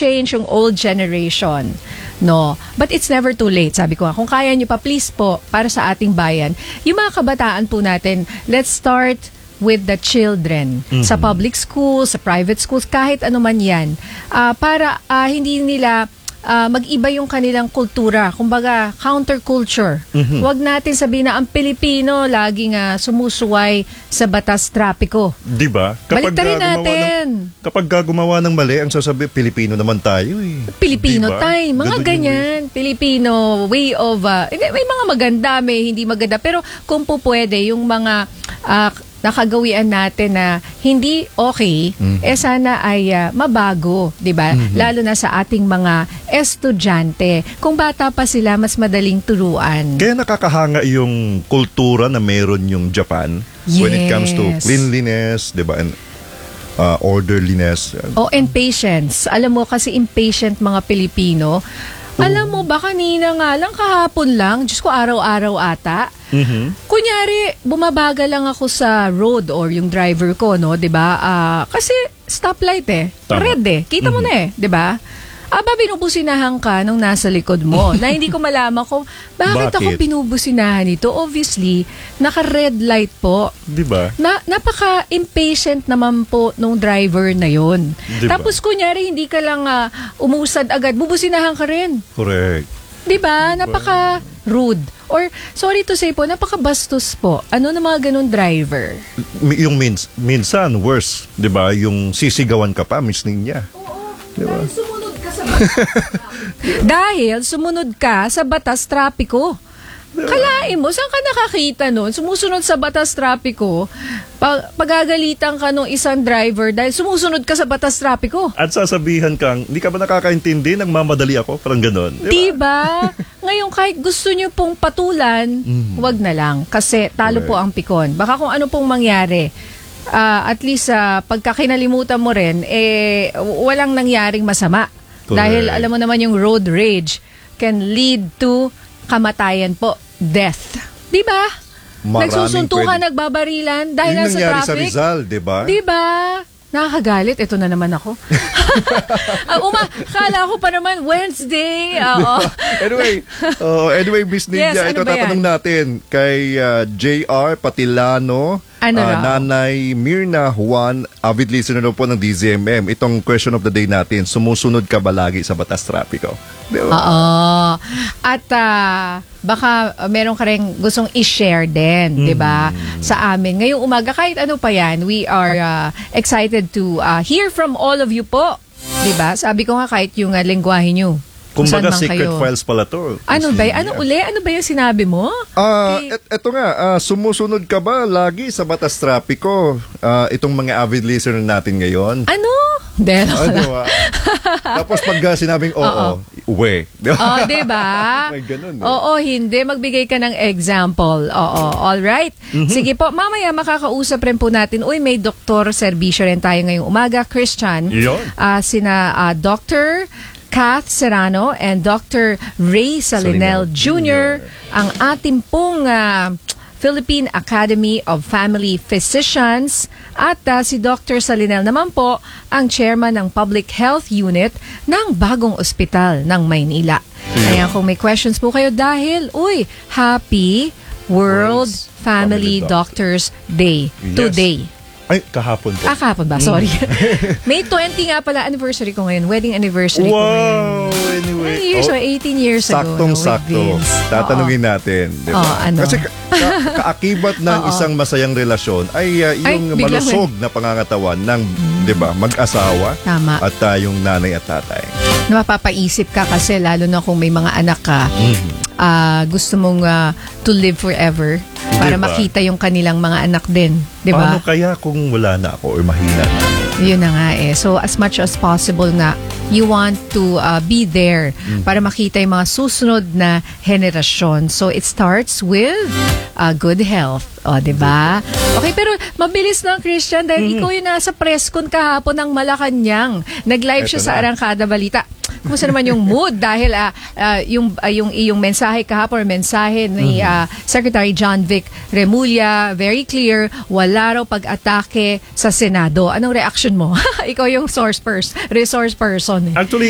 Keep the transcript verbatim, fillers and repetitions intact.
change yung old generation. No, but it's never too late. Sabi ko nga, kung kaya nyo pa, please po, para sa ating bayan, yung mga kabataan po natin, let's start with the children. Mm-hmm. Sa public schools, sa private schools, kahit ano man yan. Uh, para uh, hindi nila uh, mag-iba yung kanilang kultura. Kumbaga, counterculture. Mm-hmm. Huwag natin sabihin na ang Pilipino laging uh, sumusuway sa batas trapiko. Di ba? Baliktarin natin. Ng, kapag gumawa ng mali, ang sasabi, Pilipino naman tayo eh. Pilipino diba? tayo. Mga Ganun ganyan. Pilipino way of... Uh, may mga maganda, may hindi maganda. Pero kung po pwede, yung mga... Uh, nakagawian natin na hindi okay, mm-hmm. eh sana ay uh, mabago, di ba? Mm-hmm. Lalo na sa ating mga estudyante. Kung bata pa sila, mas madaling turuan. Kaya nakakahanga yung kultura na meron yung Japan yes. when it comes to cleanliness, di ba? And uh, orderliness. Oh, and patience. Alam mo, kasi impatient mga Pilipino. Oh. Alam mo ba, kanina nga lang, kahapon lang, Diyos ko, araw-araw ata, mm-hmm. kunyari, bumabagal lang ako sa road or yung driver ko, no, di ba? Uh, kasi stoplight eh. Tama. Red eh. Kita mm-hmm. mo na eh, di ba? Aba, binubusinahan ka nung nasa likod mo na hindi ko malaman kung bakit, bakit? ako binubusinahan ito. Obviously, naka-red light po. Di ba? Na, napaka-impatient naman po nung driver na yun. Diba? Tapos kunyari, hindi ka lang uh, umusad agad, bubusinahan ka rin. Correct. Di ba? Diba? Napaka-rude. Or, sorry to say po, napaka-bastos po. Ano na mga ganun driver? Yung mins, minsan, worse. Di ba? Yung sisigawan ka pa, miss niya. Oo. Diba? Dahil sumunod ka sa batas. Dahil sumunod ka sa batas trapiko. Diba? Kalain mo, saan ka nakakita nun? Sumusunod sa batas trapiko, pag pagagalitan ka nung isang driver dahil sumusunod ka sa batas trapiko. At sasabihan kang, hindi ka ba nakakaintindi, nagmamadali ako? Parang ganon. Diba? Diba? Ngayon, kahit gusto nyo pong patulan, mm. wag na lang. Kasi talo okay. po ang pikon. Baka kung ano pong mangyari, uh, at least uh, pagka kinalimutan mo rin, eh, walang nangyaring masama. Correct. Dahil alam mo naman yung road rage can lead to kamatayan po, death. Di ba? Nagsusuntukan, pwede... nagbabarilan dahil lang sa traffic. Sa Rizal, di ba? Di ba? Nakakagalit. Ito na naman ako. uh, uma, kala ko pa naman Wednesday. Oo. anyway, uh, anyway, Miss Nidia, yes, ito ano tatanong natin kay uh, J R Patilano. Ano uh, Nanay Mirna Juan, avid listener po ng D Z M M. Itong question of the day natin, sumusunod ka ba lagi sa batas trapiko? Oo. At uh, baka uh, meron ka rin gustong i-share din, mm. di ba? Sa amin. Ngayong umaga, kahit ano pa yan, we are uh, excited to uh, hear from all of you po. Di ba? Sabi ko nga kahit yung uh, lengguwahe nyo. Kumbaga secret kayo. Files pala to. Ano ba? Ano uli? Ano ba yung sinabi mo? Ah, uh, et, eto nga, uh, sumusunod ka ba lagi sa batas trapiko? Uh, itong mga avid listener natin ngayon. Ano? Dero ano, uh, tapos pag uh, sinabing oo, uwe. Oo, diba? May ganun. Eh. Oo, hindi. Magbigay ka ng example. Oo, alright. Mm-hmm. Sige po, mamaya makakausap rin po natin. Uy, may doktor serbisyo rin tayo ngayong umaga. Christian. Uh, sina uh, Doctor Kath Serrano and Doctor Ray Salinel, Salinel Junior ang ating pong uh, Philippine Academy of Family Physicians at uh, si Doctor Salinel naman po ang chairman ng Public Health Unit ng bagong ospital ng Maynila. Kaya kung may questions po kayo dahil, uy, Happy World Family, Family Doctors Day yes. today. Ay, kahapon po. Ah, kahapon ba? Sorry. May twenty nga pala anniversary ko ngayon. Wedding anniversary wow, ko ngayon. Wow! Anyway. years oh, eighteen years saktong, ago. Saktong-sakto. Tatanungin natin. Diba? Oh, ano? Kasi ka kaakibat ng isang masayang relasyon ay uh, yung ay, malusog na pangangatawan ng mm. diba, mag-asawa. Tama. At uh, yung nanay at tatay. Mapapaisip ka kasi lalo na kung may mga anak ka, mm-hmm. uh, gusto mong uh, to live forever. Para diba? Makita yung kanilang mga anak din. Diba? Paano kaya kung wala na ako or mahina na? Yun na nga eh. So as much as possible nga, you want to uh, be there mm. para makita yung mga susunod na henerasyon. So it starts with uh, good health. O, diba? Okay, pero mabilis lang, Christian, dahil mm. ikaw yung nasa press con kahapon ng Malacanang. Nag-live siya sa Arangkada Balita. Kumusta naman yung mood dahil uh, uh, yung uh, yung iyong mensahe kahapon, mensahe ni uh, Secretary John Vic Remulla, very clear, wala raw pag-atake sa Senado. Anong reaction mo? Ikaw yung source person, resource person. Eh. Actually,